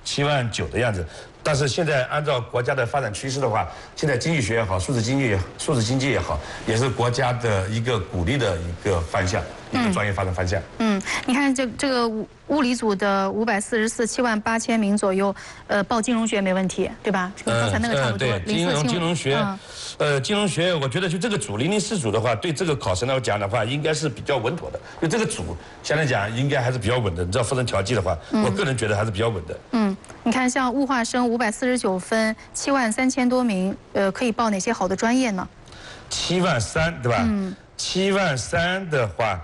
7万9的样子。但是现在按照国家的发展趋势的话，现在经济学也好，数字经济也好，也是国家的一个鼓励的一个方向，一个专业发展方向。 你看这个物理组的544，78000名左右，报金融学没问题，对吧？跟刚才那个差不多。 对，金融学，金融学，我觉得就这个组004组的话，对这个考生来讲的话，应该是比较稳妥的。就这个组相对讲，应该还是比较稳的。你知道复生调剂的话，我个人觉得还是比较稳的。 你看像物化生549分，73000多名，可以报哪些好的专业呢 ？73000，对吧？73000的话。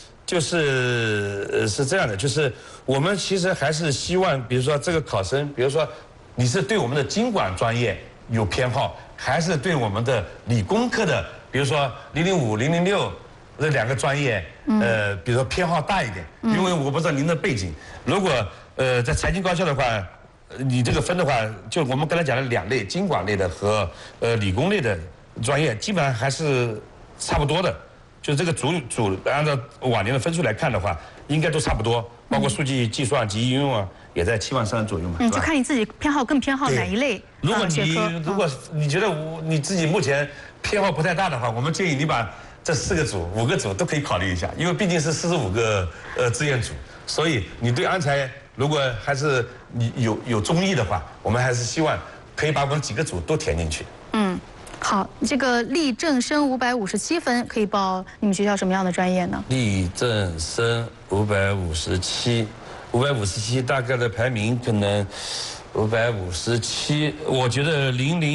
是这样的，就是我们其实还是希望，比如说这个考生，比如说你是对我们的经管专业有偏好，还是对我们的理工科的，比如说005、006这2个专业，比如说偏好大一点。因为我不知道您的背景，如果在财经高校的话，你这个分的话，就我们刚才讲的2类，经管类的和理工类的专业，基本上还是差不多的。就这个组按照往年的分数来看的话，应该都差不多，包括数据计算及应用啊，也在73000左右嘛。 就看你自己更偏好哪一类。 如果你觉得你自己目前偏好不太大的话，我们建议你把这4个组、5个组都可以考虑一下，因为毕竟是45个志愿组，所以你对安财如果还是你有中意的话，我们还是希望可以把我们几个组都填进去。 好，这个力正生557分，可以报你们学校什么样的专业呢？ 力正生557大概的排名可能557，我觉得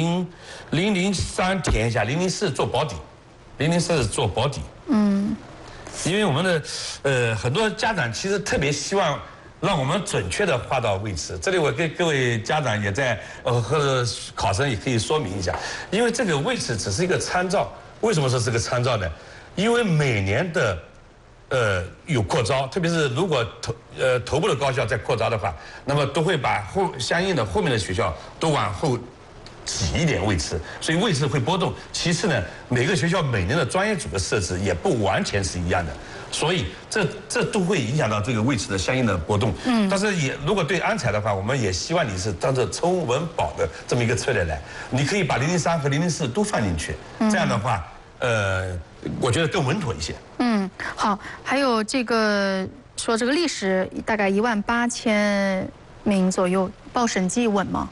003填一下，004做保底，004做保底。因为我们的很多家长其实特别希望让我们准确的划到位置。这里我跟各位家长也在和考生也可以说明一下，因为这个位置只是一个参照。为什么说是个参照呢？因为每年的有扩招，特别是如果头部的高校在扩招的话，那么都会把相应的后面的学校都往后挤一点位置，所以位置会波动。其次呢，每个学校每年的专业组的设置也不完全是一样的。所以这都会影响到这个位置的相应的波动。但是如果对安财的话，我们也希望你是当着充稳保的这么一个策略来，你可以把003和004都放进去，这样的话，我觉得更稳妥一些。 好，还有这个说这个历史大概18000名左右，报审计稳吗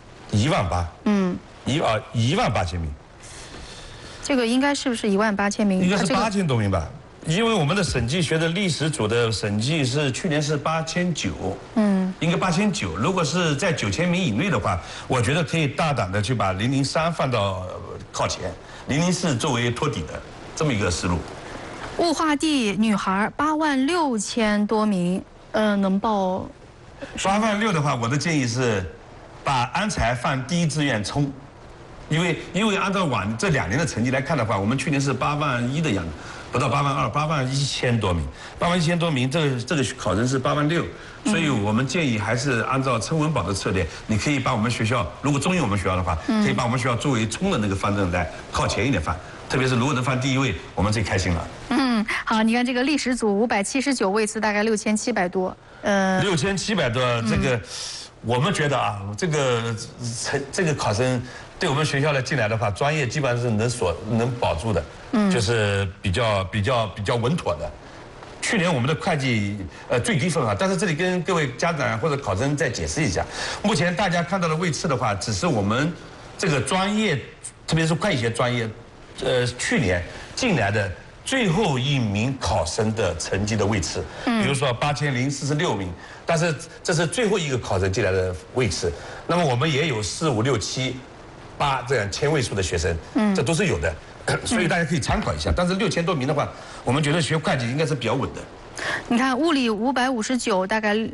？18000。18000名。 这个应该是不是18000名？ 应该是8000多名吧。因为我们的审计学的历史组的审计是去年是8900，应该8900。如果是在9000名以内的话，我觉得可以大胆的去把003放到靠前，004作为托底的这么一个思路。 物化地女孩86000多名，能报 86000的话，我的建议是把安财放第一志愿冲，因为按照这2年的成绩来看的话，我们去年是81000的样子。不到82000，81000多名，81000多名，这个考生是86000，所以我们建议还是按照称稳保的策略，你可以把我们学校，如果中意我们学校的话，可以把我们学校作为冲的那个方阵来靠前一点放，特别是如果能放第1位，我们最开心了。 好，你看这个历史组579位次，大概6700多 ，6700多，这个我们觉得啊，这个考生对我们学校的进来的话，专业基本上是能保住的，就是比较稳妥的。去年我们的会计最低分啊，但是这里跟各位家长或者考生再解释一下，目前大家看到的位次的话，只是我们这个专业，特别是会计学专业，去年进来的最后1名考生的成绩的位次，比如说8046名，但是这是最后一个考生进来的位次。那么我们也有4、5、6、7、8这样千位数的学生，这都是有的，所以大家可以参考一下。但是6000多名的话，我们觉得学会计应该是比较稳的。 你看物理559，大概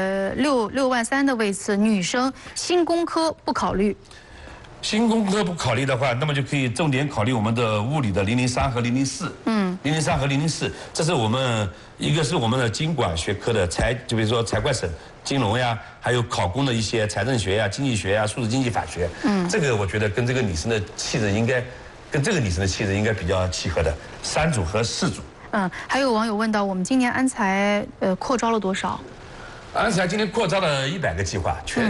63000的位次，女生新工科不考虑。 新工科不考虑的话，那么就可以重点考虑我们的物理的003和004。003和004，这是我们一个是我们的经管学科的就比如说财会审、金融呀，还有考公的一些财政学呀、经济学呀、数字经济法学。这个我觉得跟这个女生的气质应该比较契合的，3组和4组。 还有网友问到，我们今年安财扩招了多少？ 安财今天扩招了100个计划，